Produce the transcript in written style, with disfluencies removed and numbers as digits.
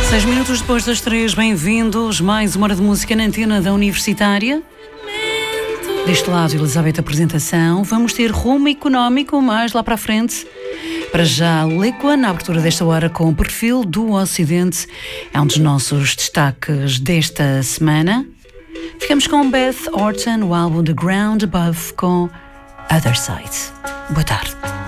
6 minutos depois das 3, bem-vindos. Mais uma hora de música na antena da Universitária. Deste lado, Elizabeth, apresentação. Vamos ter rumo económico mais lá para a frente. Para já, Liqua, na abertura desta hora, com o perfil do Ocidente. É um dos nossos destaques desta semana. Ficamos com Beth Orton, o álbum The Ground Above, com Other Side. Boa tarde.